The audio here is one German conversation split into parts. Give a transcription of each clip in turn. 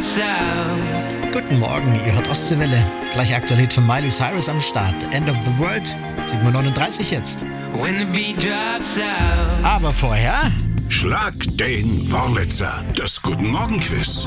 drops out. Guten Morgen, ihr hört Ostseewelle. Gleich Aktualität von Miley Cyrus am Start. End of the World, 7:39 Uhr jetzt. When the beat drops out. Aber vorher... Schlag den Wurlitzer, das Guten Morgen-Quiz.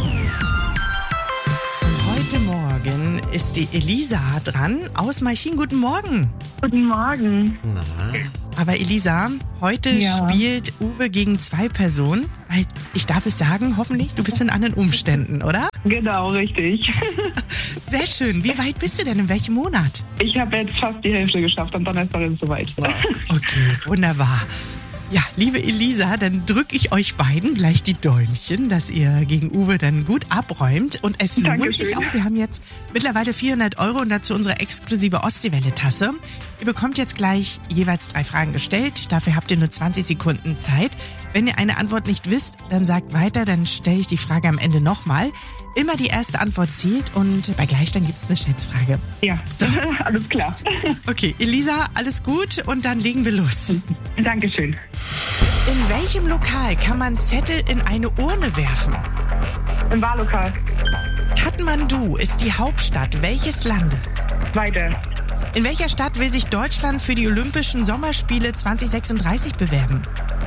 Heute Morgen ist die Elisa dran aus Malchin. Guten Morgen. Guten Morgen. Aber Elisa, heute spielt Uwe gegen zwei Personen. Weil ich darf es sagen, hoffentlich, du bist in anderen Umständen, oder? Genau, richtig. Sehr schön. Wie weit bist du denn? In welchem Monat? Ich habe jetzt fast die Hälfte geschafft. Am Donnerstag ist es soweit. Okay, wunderbar. Ja, liebe Elisa, dann drücke ich euch beiden gleich die Däumchen, dass ihr gegen Uwe dann gut abräumt. Und es lohnt sich auch. Wir haben jetzt mittlerweile 400 € und dazu unsere exklusive Ostseewelle-Tasse. Ihr bekommt jetzt gleich jeweils 3 Fragen gestellt. Dafür habt ihr nur 20 Sekunden Zeit. Wenn ihr eine Antwort nicht wisst, dann sagt weiter, dann stelle ich die Frage am Ende nochmal. Immer die erste Antwort zählt und bei Gleichstand gibt es eine Schätzfrage. Ja, so. Alles klar. Okay, Elisa, alles gut und dann legen wir los. Dankeschön. In welchem Lokal kann man Zettel in eine Urne werfen? Im Wahllokal. Kathmandu ist die Hauptstadt welches Landes? Weiter. In welcher Stadt will sich Deutschland für die Olympischen Sommerspiele 2036 bewerben?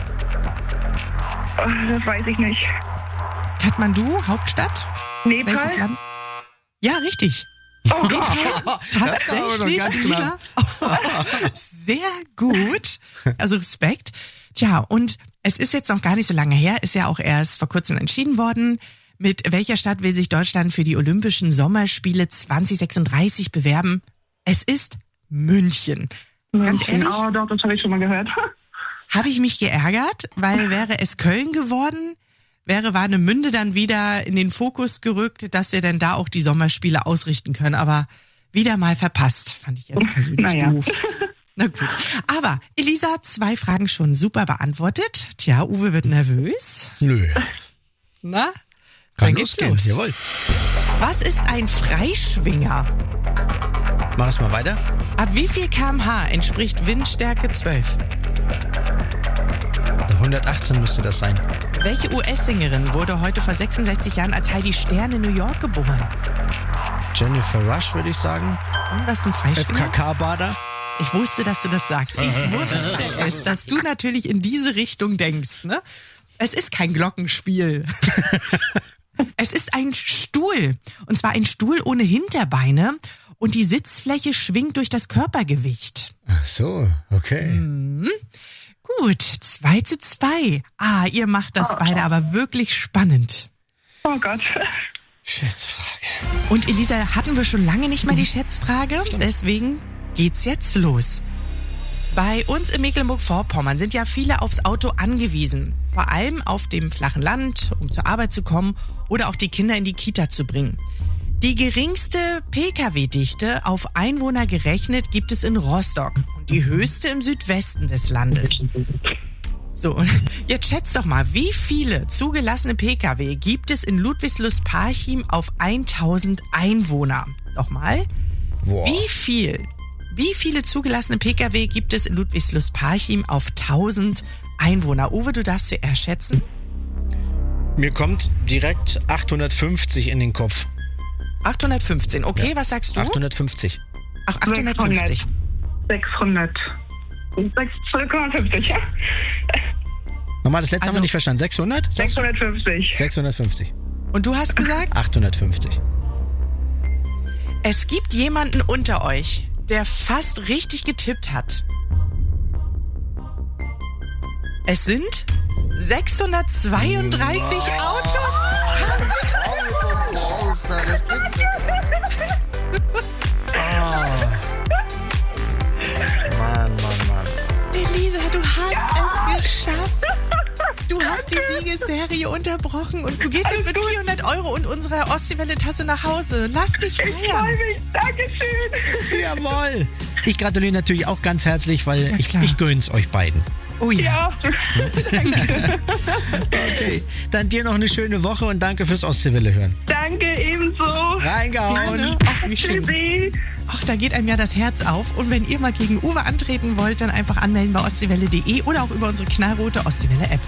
Das weiß ich nicht. Kathmandu, Hauptstadt? Nepal? Welches Land? Ja, richtig. Oh, Tatsächlich, ganz Lisa. Sehr gut. Also Respekt. Tja, und es ist jetzt noch gar nicht so lange her, ist ja auch erst vor kurzem entschieden worden. Mit welcher Stadt will sich Deutschland für die Olympischen Sommerspiele 2036 bewerben? Es ist München. Ganz ehrlich, Oh, doch, das habe ich schon mal gehört. habe ich mich geärgert, weil wäre es Köln geworden, wäre Warnemünde dann wieder in den Fokus gerückt, dass wir dann da auch die Sommerspiele ausrichten können. Aber wieder mal verpasst, fand ich jetzt persönlich doof. Na gut. Aber Elisa, 2 Fragen schon super beantwortet. Tja, Uwe wird nervös. Nö. Na? Kann Dann geht's losgehen. los. Jawohl. Was ist ein Freischwinger? Mach es mal weiter. Ab wie viel km/h entspricht Windstärke 12? 118 müsste das sein. Welche US-Sängerin wurde heute vor 66 Jahren als Heidi Stern in New York geboren? Jennifer Rush, würde ich sagen. Und was ist ein Freischwinger? FKK-Bader. Ich wusste, dass du das sagst. Ich wusste es, dass du natürlich in diese Richtung denkst. Ne? Es ist kein Glockenspiel. Es ist ein Stuhl. Und zwar ein Stuhl ohne Hinterbeine. Und die Sitzfläche schwingt durch das Körpergewicht. Ach so, okay. Gut, 2:2. Ihr macht das beide aber wirklich spannend. Oh Gott. Schätzfrage. Und Elisa, hatten wir schon lange nicht mehr die Schätzfrage? Deswegen geht's jetzt los. Bei uns in Mecklenburg-Vorpommern sind ja viele aufs Auto angewiesen. Vor allem auf dem flachen Land, um zur Arbeit zu kommen oder auch die Kinder in die Kita zu bringen. Die geringste Pkw-Dichte auf Einwohner gerechnet gibt es in Rostock und die höchste im Südwesten des Landes. So, und jetzt schätzt doch mal, wie viele zugelassene Pkw gibt es in Ludwigslust-Parchim auf 1000 Einwohner? Nochmal. Boah. Wie viele zugelassene Pkw gibt es in Ludwigslust-Parchim auf 1000 Einwohner? Uwe, du darfst zuerst schätzen. Mir kommt direkt 850 in den Kopf. 815, okay, was sagst du? 850. Ach, 850. 600. 650, ja? Nochmal, das letzte haben Also- wir nicht verstanden. 600? 650. 650. Und du hast gesagt, 850. es gibt jemanden unter euch, der fast richtig getippt hat. Es sind 632 Autos. Das gibt's ja Mann. Elisa, du hast es geschafft. Du hast die Siegesserie unterbrochen und du gehst jetzt mit 400 € und unserer Ostseewelle-Tasse nach Hause. Lass dich Ich freue feiern. mich. Dankeschön. Jawohl. Ich gratuliere natürlich auch ganz herzlich, weil Ja, klar. ich gönn's euch beiden. Oh ja. Ja. Okay, dann dir noch eine schöne Woche und danke fürs Ostseewelle hören. Danke, ebenso. Reingehauen. Gerne. Ach, wie schön. Tschüssi. Ach, da geht einem ja das Herz auf. Und wenn ihr mal gegen Uwe antreten wollt, dann einfach anmelden bei ostseewelle.de oder auch über unsere knallrote Ostseewelle-App.